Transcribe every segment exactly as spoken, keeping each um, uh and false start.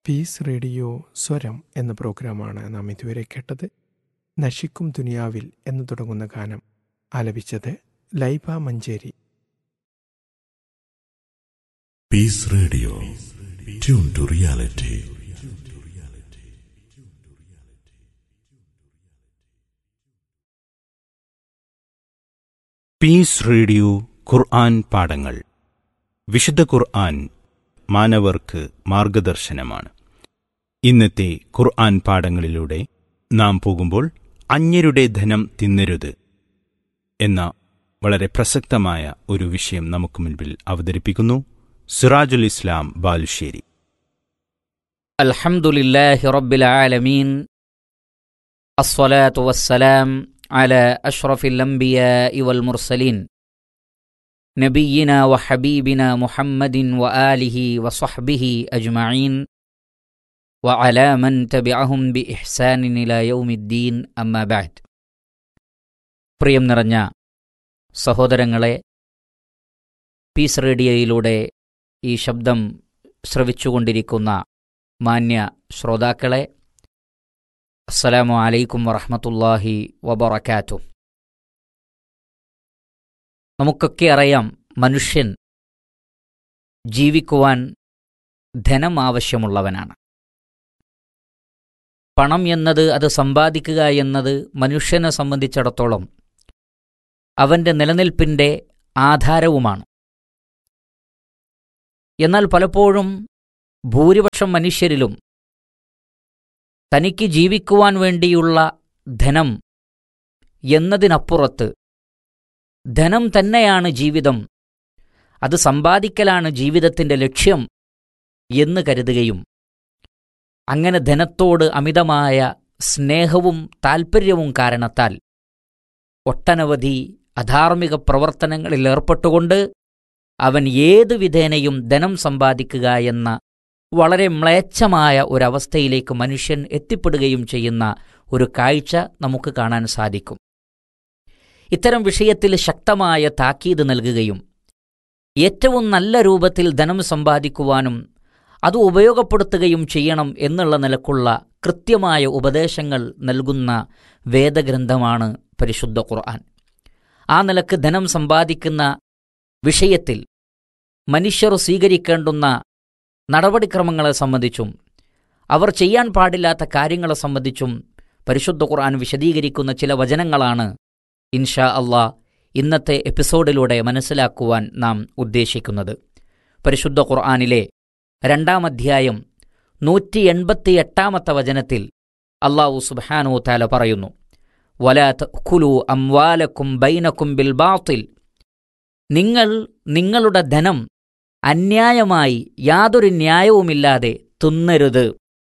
Piece radio സ്വരം എന്ന പ്രോഗ്രാമാണ് നാം ഇതുവരെ കേട്ടത്. നശിക്കും ദുനിയാവിൽ എന്ന് തുടങ്ങുന്ന ഗാനം ആലപിച്ചത് Laiba Manjeri. Piece radio, tune to reality. Piece radio ഖുർആൻ പാഠങ്ങൾ. വിശുദ്ധ ഖുർആൻ മാനവർക്ക് മാർഗദർശനമാണ്. ഇന്നത്തെ ഖുർആൻ പാഠങ്ങളിലൂടെ നാം പോകുമ്പോൾ അന്യരുടെ ധനം തിന്നരുത് എന്ന വളരെ പ്രസക്തമായ ഒരു വിഷയം നമുക്ക് മുൻപിൽ അവതരിപ്പിക്കുന്നു സിറാജുൽ ഇസ്ലാം ബാലുശ്ശേരി. അൽഹംദുലില്ലാഹി റബ്ബിൽ ആലമീൻ, അസ്സലാത്തു വസ്സലാം അലാ അഷ്റഫിൽ അംബിയാഇ വൽ മുർസലീൻ, നബിയിനാ വ ഹബീബിനാ മുഹമ്മദിൻ വ ആലിഹി വ സ്വഹ്ബിഹി അജ്മഈൻ വ അലാ മൻ തബിഅഹും ബി ഇഹ്സാനിൻ ഇലാ യൗമിദ്ദീൻ. അമ്മാ ബഅദ്. പ്രിയം നിറഞ്ഞ സഹോദരങ്ങളെ, പീസ് റേഡിയോയിലൂടെ ഈ ശബ്ദം ശ്രവിച്ചുകൊണ്ടിരിക്കുന്ന മാന്യ ശ്രോതാക്കളെ, അസ്സലാമു അലൈക്കും വറഹ്മത്തുള്ളാഹി വബറകാതുഹു. നമുക്കൊക്കെ അറിയാം, മനുഷ്യൻ ജീവിക്കുവാൻ ധനം ആവശ്യമുള്ളവനാണ്. പണം എന്നത്, അത് സമ്പാദിക്കുക എന്നത് മനുഷ്യനെ സംബന്ധിച്ചിടത്തോളം അവൻ്റെ നിലനിൽപ്പിൻ്റെ ആധാരവുമാണ്. എന്നാൽ പലപ്പോഴും ഭൂരിപക്ഷം മനുഷ്യരിലും തനിക്ക് ജീവിക്കുവാൻ വേണ്ടിയുള്ള ധനം എന്നതിനപ്പുറത്ത് ധനം തന്നെയാണ് ജീവിതം, അത് സമ്പാദിക്കലാണ് ജീവിതത്തിൻ്റെ ലക്ഷ്യം എന്ന് കരുതുകയും അങ്ങനെ ധനത്തോട് അമിതമായ സ്നേഹവും താൽപ്പര്യവും കാരണത്താൽ ഒട്ടനവധി അധാർമിക പ്രവർത്തനങ്ങളിൽ ഏർപ്പെട്ടുകൊണ്ട് അവൻ ഏതു വിധേനയും ധനം സമ്പാദിക്കുക എന്ന വളരെ മ്ലേച്ഛമായ ഒരവസ്ഥയിലേക്ക് മനുഷ്യൻ എത്തിപ്പെടുകയും ചെയ്യുന്ന ഒരു കാഴ്ച നമുക്ക് കാണാൻ സാധിക്കും. ഇത്തരം വിഷയത്തിൽ ശക്തമായ താക്കീത് നൽകുകയും ഏറ്റവും നല്ല രൂപത്തിൽ ധനം സമ്പാദിക്കുവാനും അത് ഉപയോഗപ്പെടുത്തുകയും ചെയ്യണം എന്നുള്ള നിലക്കുള്ള കൃത്യമായ ഉപദേശങ്ങൾ നൽകുന്ന വേദഗ്രന്ഥമാണ് പരിശുദ്ധ ഖുർആൻ. ആ നിലക്ക് ധനം സമ്പാദിക്കുന്ന വിഷയത്തിൽ മനുഷ്യർ സ്വീകരിക്കേണ്ടുന്ന നടപടിക്രമങ്ങളെ സംബന്ധിച്ചും അവർ ചെയ്യാൻ പാടില്ലാത്ത കാര്യങ്ങളെ സംബന്ധിച്ചും പരിശുദ്ധ ഖുർആൻ വിശദീകരിക്കുന്ന ചില വചനങ്ങളാണ് ഇൻഷാ അല്ലാഹ് ഇന്നത്തെ എപ്പിസോഡിലൂടെ മനസ്സിലാക്കുവാൻ നാം ഉദ്ദേശിക്കുന്നത്. പരിശുദ്ധ ഖുർആനിലെ രണ്ടാം അധ്യായം നൂറ്റി എൺപത്തി എട്ടാമത്തെ വചനത്തിൽ അല്ലാഹു സുബ്ഹാനഹു വ തആല പറയുന്നു, വലാ തഅ്കുലൂ അംവാലക്കും ബൈനക്കും ബിൽ ബാത്തിൽ, നിങ്ങൾ നിങ്ങളുടെ ധനം അന്യായമായി യാതൊരു ന്യായവുമില്ലാതെ തിന്നരുത്.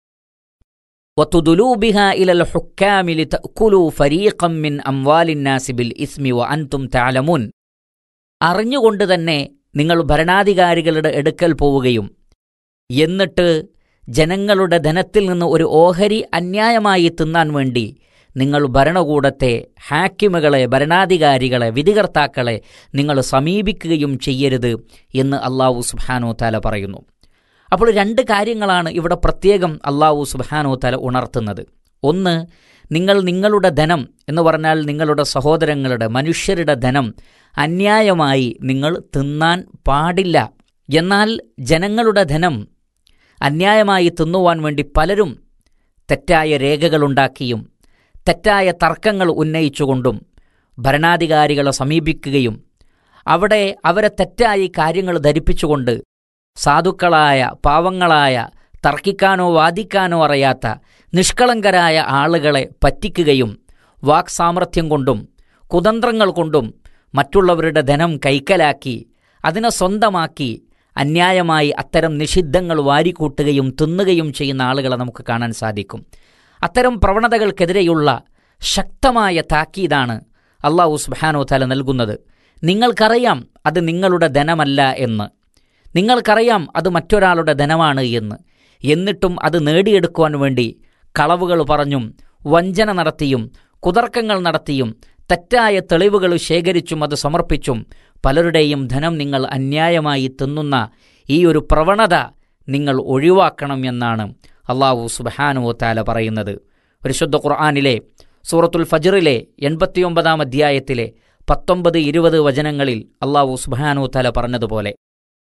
വതുദുലൂ ബിഹാ ഇലൽ ഹുക്കാമി ലിതഅ്കുലൂ ഫരീഖം മിൻ അംവാലിന്നാസി ബിൽ ഇസ്മി വ അൻതും തഅലമൂൻ, അറിഞ്ഞുകൊണ്ട് തന്നെ നിങ്ങൾ ഭരണാധികാരികളുടെ അടുക്കൽ പോവുകയും എന്നിട്ട് ജനങ്ങളുടെ ധനത്തിൽ നിന്ന് ഒരു ഓഹരി അന്യായമായി തിന്നാൻ വേണ്ടി നിങ്ങൾ ഭരണകൂടത്തെ, ഹാക്കിമുകളെ, ഭരണാധികാരികളെ, വിധികർത്താക്കളെ നിങ്ങൾ സമീപിക്കുകയും ചെയ്യരുത് എന്ന് അല്ലാഹു സുബ്ഹാനഹു തആല പറയുന്നു. അപ്പോൾ രണ്ട് കാര്യങ്ങളാണ് ഇവിടെ പ്രത്യേകം അല്ലാഹു സുബ്ഹാനഹു തആല ഉണർത്തുന്നത്. ഒന്ന്, നിങ്ങൾ നിങ്ങളുടെ ധനം എന്ന് പറഞ്ഞാൽ നിങ്ങളുടെ സഹോദരങ്ങളുടെ, മനുഷ്യരുടെ ധനം അന്യായമായി നിങ്ങൾ തിന്നാൻ പാടില്ല. എന്നാൽ ജനങ്ങളുടെ ധനം അന്യായമായി തിന്നുവാൻ വേണ്ടി പലരും തെറ്റായ രേഖകളുണ്ടാക്കിയും തെറ്റായ തർക്കങ്ങൾ ഉന്നയിച്ചുകൊണ്ടും ഭരണാധികാരികളെ സമീപിക്കുകയും അവിടെ അവരെ തെറ്റായി കാര്യങ്ങൾ ധരിപ്പിച്ചുകൊണ്ട് സാധുക്കളായ, പാവങ്ങളായ, തർക്കിക്കാനോ വാദിക്കാനോ അറിയാത്ത നിഷ്കളങ്കരായ ആളുകളെ പറ്റിക്കുകയും വാക്സാമർത്ഥ്യം കൊണ്ടും കുതന്ത്രങ്ങൾ കൊണ്ടും മറ്റുള്ളവരുടെ ധനം കൈക്കലാക്കി അതിനെ സ്വന്തമാക്കി അന്യായമായി അത്തരം നിഷിദ്ധങ്ങൾ വാരിക്കൂട്ടുകയും തിന്നുകയും ചെയ്യുന്ന ആളുകളെ നമുക്ക് കാണാൻ സാധിക്കും. അത്തരം പ്രവണതകൾക്കെതിരെയുള്ള ശക്തമായ താക്കീതാണ് അല്ലാഹു സുബ്ഹാനഹു വ തആല നൽകുന്നത്. നിങ്ങൾക്കറിയാം അത് നിങ്ങളുടെ ധനമല്ല എന്ന്, നിങ്ങൾക്കറിയാം അത് മറ്റൊരാളുടെ ധനമാണ് എന്ന്, എന്നിട്ടും അത് നേടിയെടുക്കുവാൻ വേണ്ടി കളവുകൾ പറഞ്ഞും വഞ്ചന നടത്തിയും കുതർക്കങ്ങൾ നടത്തിയും തെറ്റായ തെളിവുകൾ ശേഖരിച്ചും അത് സമർപ്പിച്ചും പലരുടെയും ധനം നിങ്ങൾ അന്യായമായി തിന്നുന്ന ഈ ഒരു പ്രവണത നിങ്ങൾ ഒഴിവാക്കണം എന്നാണ് അല്ലാഹു സുബ്ഹാനഹു വ തആല പറയുന്നത്. പരിശുദ്ധ ഖുർആനിലെ സൂറത്തുൽ ഫജ്റിലെ എൺപത്തിയൊമ്പതാം അധ്യായത്തിലെ പത്തൊമ്പത് ഇരുപത് വചനങ്ങളിൽ അല്ലാഹു സുബ്ഹാനഹു വ തആല പറഞ്ഞതുപോലെ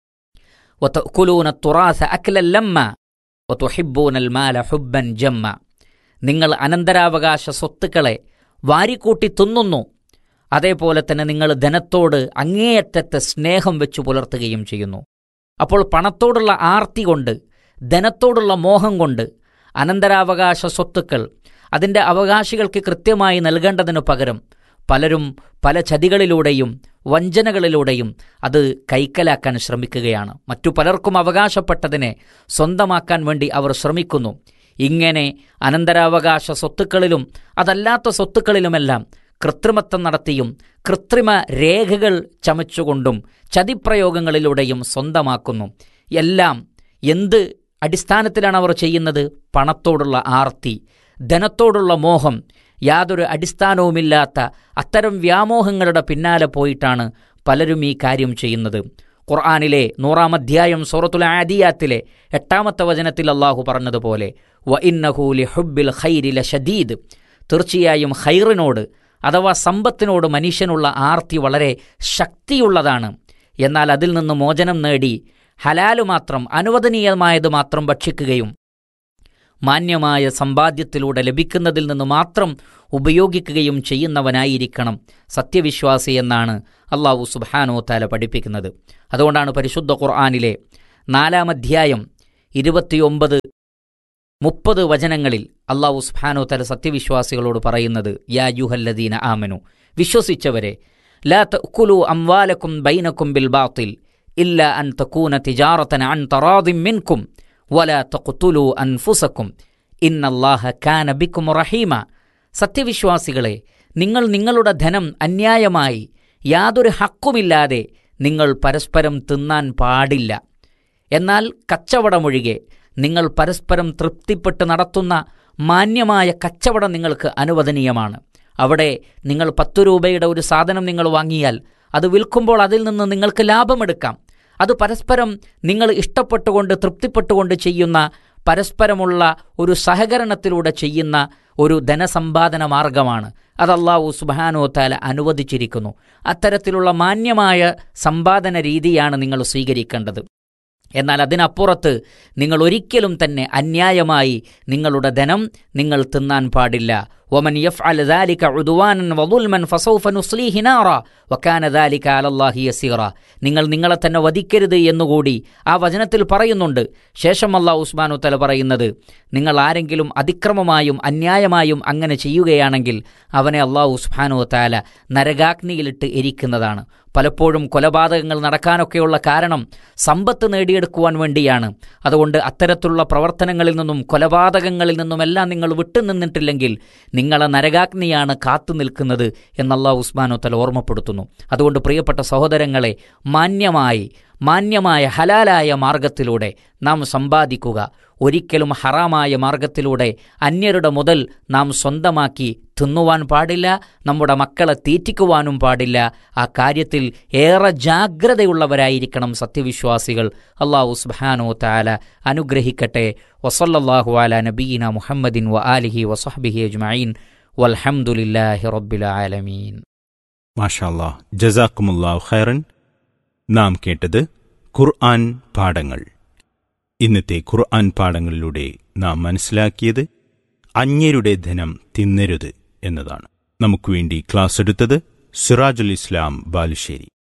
വതഅകുലൂന തുറാസ അക്ലൻ ലമ്മ വതുഹിബ്ബൂനൽ മാല ഹുബ്ബൻ ജമ്മ, നിങ്ങൾ അനന്തരാവകാശ സ്വത്തുക്കളെ വാരിക്കൂട്ടി തിന്നുന്നു, അതേപോലെ തന്നെ നിങ്ങൾ ധനത്തോട് അങ്ങേയറ്റത്തെ സ്നേഹം വെച്ചു പുലർത്തുകയും ചെയ്യുന്നു. അപ്പോൾ പണത്തോടുള്ള ആർത്തി കൊണ്ട്, ധനത്തോടുള്ള മോഹം കൊണ്ട് അനന്തരാവകാശ സ്വത്തുക്കൾ അതിൻ്റെ അവകാശികൾക്ക് കൃത്യമായി നൽകേണ്ടതിനു പകരം പലരും പല ചതികളിലൂടെയും വഞ്ചനകളിലൂടെയും അത് കൈക്കലാക്കാൻ ശ്രമിക്കുകയാണ്. മറ്റു പലർക്കും അവകാശപ്പെട്ടതിനെ സ്വന്തമാക്കാൻ വേണ്ടി അവർ ശ്രമിക്കുന്നു. ഇങ്ങനെ അനന്തരാവകാശ സ്വത്തുക്കളിലും അതല്ലാത്ത സ്വത്തുക്കളിലുമെല്ലാം കൃത്രിമത്വം നടത്തിയും കൃത്രിമ രേഖകൾ ചമച്ചുകൊണ്ടും ചതിപ്രയോഗങ്ങളിലൂടെയും സ്വന്തമാക്കുന്നു. എല്ലാം എന്ത് അടിസ്ഥാനത്തിലാണ് അവർ ചെയ്യുന്നത്? പണത്തോടുള്ള ആർത്തി, ധനത്തോടുള്ള മോഹം, യാതൊരു അടിസ്ഥാനവുമില്ലാത്ത അത്തരം വ്യാമോഹങ്ങളുടെ പിന്നാലെ പോയിട്ടാണ് പലരും ഈ കാര്യം ചെയ്യുന്നത്. ഖുർആനിലെ നൂറാം അധ്യായം സൂറത്തുൽ ആദിയാത്തിലെ എട്ടാമത്തെ വചനത്തിൽ അല്ലാഹു പറഞ്ഞതുപോലെ വ ഇന്നഹു ലിഹുബ്ബിൽ ഖൈരി ലശദീദ്, തീർച്ചയായും ഖൈറിനോട് അഥവാ സമ്പത്തിനോട് മനുഷ്യനുള്ള ആർത്തി വളരെ ശക്തിയുള്ളതാണ്. എന്നാൽ അതിൽ നിന്ന് മോചനം നേടി ഹലാലു മാത്രം, അനുവദനീയമായത് മാത്രം ഭക്ഷിക്കുകയും മാന്യമായ സമ്പാദ്യത്തിലൂടെ ലഭിക്കുന്നതിൽ നിന്ന് മാത്രം ഉപയോഗിക്കുകയും ചെയ്യുന്നവനായിരിക്കണം സത്യവിശ്വാസി എന്നാണ് അല്ലാഹു സുബ്ഹാനഹു വ തആല പഠിപ്പിക്കുന്നത്. അതുകൊണ്ടാണ് പരിശുദ്ധ ഖുർആനിലെ നാലാം അധ്യായം ഇരുപത്തിയൊമ്പത് മുപ്പത് വചനങ്ങളിൽ അല്ലാഹു സുബ്ഹാനഹു വ തആല സത്യവിശ്വാസികളോട് പറയുന്നത്, യാ അയ്യുഹല്ലദീന ആമനു, വിശ്വസിച്ചവരെ, ലാ തഅകുലു അംവാലക്കും ബൈനക്കും ബിൽ ബാത്തിൽ ഇല്ലാ അൻ തകൂന തിജാറതൻ അൻ തറാദിൻ മിൻകും വലാ തഖ്തുലു അൻഫുസക്കും ഇന്നല്ലാഹ കാന ബിക്കും റഹീമ. സത്യവിശ്വാസികളെ, നിങ്ങൾ നിങ്ങളുടെ ധനം അന്യായമായി യാതൊരു ഹക്കുമില്ലാതെ നിങ്ങൾ പരസ്പരം തിന്നാൻ പാടില്ല. എന്നാൽ കച്ചവടമൊഴികെ നിങ്ങൾ പരസ്പരം തൃപ്തിപ്പെട്ട് നടത്തുന്ന മാന്യമായ കച്ചവടം നിങ്ങൾക്ക് അനുവദനീയമാണ്. അവിടെ നിങ്ങൾ പത്തു രൂപയുടെ ഒരു സാധനം നിങ്ങൾ വാങ്ങിയാൽ അത് വിൽക്കുമ്പോൾ അതിൽ നിന്ന് നിങ്ങൾക്ക് ലാഭമെടുക്കാം. അത് പരസ്പരം നിങ്ങൾ ഇഷ്ടപ്പെട്ടുകൊണ്ട് തൃപ്തിപ്പെട്ടുകൊണ്ട് ചെയ്യുന്ന പരസ്പരമുള്ള ഒരു സഹകരണത്തിലൂടെ ചെയ്യുന്ന ഒരു ധനസമ്പാദന മാർഗമാണ്. അത് അല്ലാഹു സുബ്ഹാനഹു വ തആല അനുവദിച്ചിരിക്കുന്നു. അത്തരത്തിലുള്ള മാന്യമായ സമ്പാദന രീതിയാണ് നിങ്ങൾ സ്വീകരിക്കേണ്ടത്. എന്നാൽ അതിനപ്പുറത്ത് നിങ്ങൾ ഒരിക്കലും തന്നെ അന്യായമായി നിങ്ങളുടെ ധനം നിങ്ങൾ തിന്നാൻ പാടില്ല. വമൻ യഫ്അൽ ദാലിക ഉദ്വാനൻ വദുൽമൻ ഫസൗഫ നുസ്ലീഹി നാറ വകാന ദാലിക അലല്ലാഹി യസീറ. നിങ്ങൾ നിങ്ങളെ തന്നെ വധിക്കരുത് എന്നുകൂടി ആ വചനത്തിൽ പറയുന്നുണ്ട്. ശേഷം അല്ലാഹു സുബ്ഹാനഹു വ തആല പറയുന്നത്, നിങ്ങൾ ആരെങ്കിലും അതിക്രമമായും അന്യായമായും അങ്ങനെ ചെയ്യുകയാണെങ്കിൽ അവനെ അല്ലാഹു സുബ്ഹാനഹു വ തആല നരകാഗ്നിയിലിട്ട് എരിക്കുന്നതാണ്. പലപ്പോഴും കൊലപാതകങ്ങൾ നടക്കാനൊക്കെയുള്ള കാരണം സമ്പത്ത് നേടിയെടുക്കുവാൻ വേണ്ടിയാണ്. അതുകൊണ്ട് അത്തരത്തിലുള്ള പ്രവർത്തനങ്ങളിൽ നിന്നും കൊലപാതകങ്ങളിൽ നിന്നുമെല്ലാം നിങ്ങൾ വിട്ടുനിന്നിട്ടില്ലെങ്കിൽ നിങ്ങളെ നരകാഗ്നിയാണ് കാത്തു നിൽക്കുന്നത് എന്ന് അല്ലാഹു സുബ്ഹാനഹു വ തആല ഓർമ്മപ്പെടുത്തുന്നു. അതുകൊണ്ട് പ്രിയപ്പെട്ട സഹോദരങ്ങളെ, മാന്യമായി മാന്യമായ ഹലാലായ മാർഗത്തിലൂടെ നാം സമ്പാദിക്കുക. ഒരിക്കലും ഹറാമായ മാർഗത്തിലൂടെ അന്യരുടെ മുതൽ നാം സ്വന്തമാക്കി തിന്നുവാൻ പാടില്ല. നമ്മുടെ മക്കളെ തീറ്റിക്കുവാനും പാടില്ല. ആ കാര്യത്തിൽ ഏറെ ജാഗ്രതയുള്ളവരായിരിക്കണം സത്യവിശ്വാസികൾ. അല്ലാഹു സുബ്ഹാനഹു വ തആല അനുഗ്രഹിക്കട്ടെ. വസല്ലല്ലാഹു അലാ നബിയിന മുഹമ്മദിൻ വ ആലിഹി വസഹ്ബിഹി അജ്മഈൻ വൽഹംദുലില്ലാഹി റബ്ബിൽ ആലമീൻ. മാഷാ അല്ലാഹ്, ജസാക്കുമുല്ലാഹു ഖൈറൻ. നാം കേട്ടത് ഖുർആൻ പാഠങ്ങൾ. ഇന്നത്തെ ഖുർആൻ പാഠങ്ങളിലൂടെ നാം മനസ്സിലാക്കിയത് അന്യരുടെ ധനം തിന്നരുത് എന്നതാണ്. നമുക്ക് വേണ്ടി ക്ലാസ് എടുത്തത് സിറാജുൽ ഇസ്ലാം ബാലുശ്ശേരി.